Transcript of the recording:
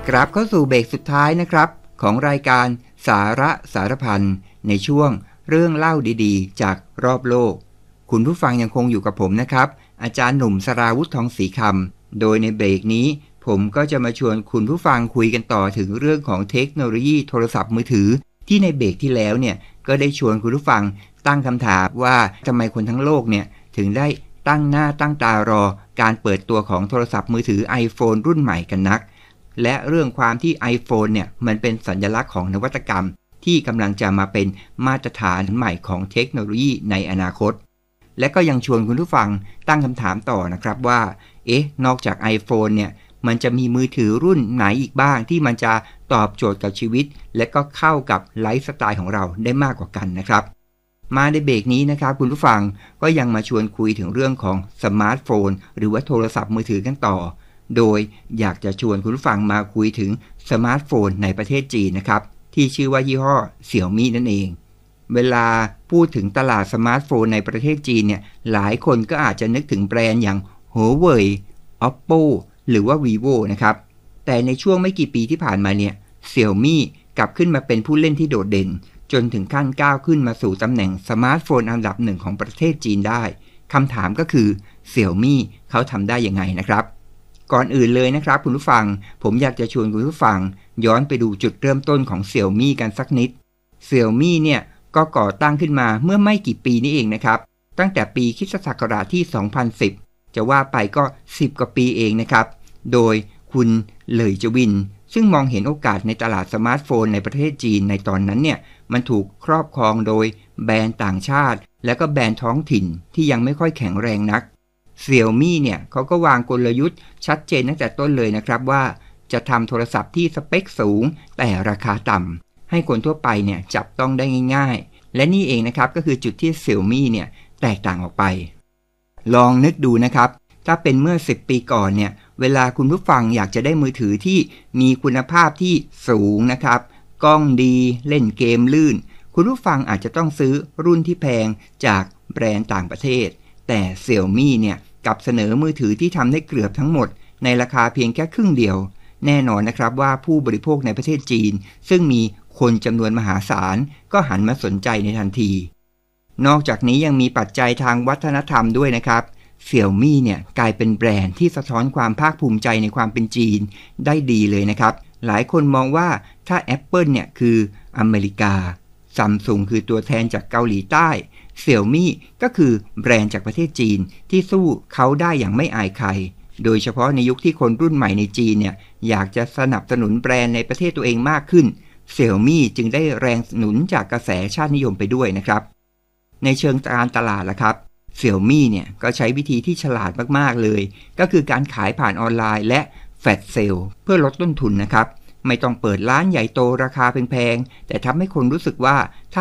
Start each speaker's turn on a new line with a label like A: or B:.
A: กลับเข้าสู่เบรกสุดท้ายนะครับของรายการสาระสารพันในช่วงเรื่องเล่าดีๆจากรอบโลกคุณผู้ฟังยังคงอยู่กับผมนะครับอาจารย์หนุ่มสราวุธทองศรีคำโดยในเบรกนี้ผมก็จะมาชวนคุณผู้ฟังคุยกันต่อถึงเรื่องของเทคโนโลยีโทรศัพท์มือถือที่ในเบรกที่แล้วเนี่ยก็ได้ชวนคุณผู้ฟังตั้งคำถามว่าทำไมคนทั้งโลกเนี่ยถึงได้ตั้งหน้าตั้งตารอการเปิดตัวของโทรศัพท์มือถือ iPhone รุ่นใหม่กันนักและเรื่องความที่ iPhone เนี่ยมันเป็นสัญลักษณ์ของนวัตกรรมที่กำลังจะมาเป็นมาตรฐานใหม่ของเทคโนโลยีในอนาคตและก็ยังชวนคุณผู้ฟังตั้งคำถามต่อนะครับว่านอกจาก iPhone เนี่ยมันจะมีมือถือรุ่นไหนอีกบ้างที่มันจะตอบโจทย์กับชีวิตและก็เข้ากับไลฟ์สไตล์ของเราได้มากกว่ากันนะครับมาในเบรกนี้นะครับคุณผู้ฟังก็ยังมาชวนคุยถึงเรื่องของสมาร์ทโฟนหรือว่าโทรศัพท์มือถือกันต่อโดยอยากจะชวนคุณผู้ฟังมาคุยถึงสมาร์ทโฟนในประเทศจีนนะครับที่ชื่อว่ายี่ห้อเสี่ยวมี่นั่นเองเวลาพูดถึงตลาดสมาร์ทโฟนในประเทศจีนเนี่ยหลายคนก็อาจจะนึกถึงแบรนด์อย่าง Huawei Oppo หรือว่า Vivo นะครับแต่ในช่วงไม่กี่ปีที่ผ่านมาเนี่ยเสี่ยวมี่กลับขึ้นมาเป็นผู้เล่นที่โดดเด่นจนถึงขั้นก้าวขึ้นมาสู่ตำแหน่งสมาร์ทโฟนอันดับหนึ่งของประเทศจีนได้คำถามก็คือเสี่ยวมี่เขาทำได้ยังไงนะครับก่อนอื่นเลยนะครับคุณผู้ฟังผมอยากจะชวนคุณผู้ฟังย้อนไปดูจุดเริ่มต้นของเสี่ยวมี่กันสักนิดเสี่ยวมี่เนี่ยก็ก่อตั้งขึ้นมาเมื่อไม่กี่ปีนี้เองนะครับตั้งแต่ปีค.ศ. ที่ 2010 จะว่าไปก็10กว่าปีเองนะครับโดยคุณเหลยจวินซึ่งมองเห็นโอกาสในตลาดสมาร์ทโฟนในประเทศจีนในตอนนั้นเนี่ยมันถูกครอบครองโดยแบรนด์ต่างชาติและก็แบรนด์ท้องถิ่นที่ยังไม่ค่อยแข็งแรงนักเสี่ยวมี่เนี่ยเขาก็วางกลยุทธ์ชัดเจนตั้งแต่ต้นเลยนะครับว่าจะทำโทรศัพท์ที่สเปคสูงแต่ราคาต่ำให้คนทั่วไปเนี่ยจับต้องได้ง่ายๆและนี่เองนะครับก็คือจุดที่เสี่ยวมี่เนี่ยแตกต่างออกไปลองนึกดูนะครับถ้าเป็นเมื่อ10ปีก่อนเนี่ยเวลาคุณผู้ฟังอยากจะได้มือถือที่มีคุณภาพที่สูงนะครับกล้องดีเล่นเกมลื่นคุณผู้ฟังอาจจะต้องซื้อรุ่นที่แพงจากแบรนด์ต่างประเทศแต่เสี่ยวมี่เนี่ยกลับเสนอมือถือที่ทำได้เกือบทั้งหมดในราคาเพียงแค่ครึ่งเดียวแน่นอนนะครับว่าผู้บริโภคในประเทศจีนซึ่งมีคนจำนวนมหาศาลก็หันมาสนใจในทันทีนอกจากนี้ยังมีปัจจัยทางวัฒนธรรมด้วยนะครับเสี่ยวมี่เนี่ยกลายเป็นแบรนด์ที่สะท้อนความภาคภูมิใจในความเป็นจีนได้ดีเลยนะครับหลายคนมองว่าถ้า Apple เนี่ยคืออเมริกา Samsung คือตัวแทนจากเกาหลีใต้เสี่ยวมี่ก็คือแบรนด์จากประเทศจีนที่สู้เขาได้อย่างไม่อายใครโดยเฉพาะในยุคที่คนรุ่นใหม่ในจีนเนี่ยอยากจะสนับสนุนแบรนด์ในประเทศตัวเองมากขึ้นเสี่ยวมี่จึงได้แรงหนุนจากกระแสชาตินิยมไปด้วยนะครับในเชิงการตลาดล่ะครับเสี่ยวมี่เนี่ยก็ใช้วิธีที่ฉลาดมากๆเลยก็คือการขายผ่านออนไลน์และแฟลชเซลเพื่อลดต้นทุนนะครับไม่ต้องเปิดร้านใหญ่โตราคาแพงๆแต่ทำให้คนรู้สึกว่าถ้า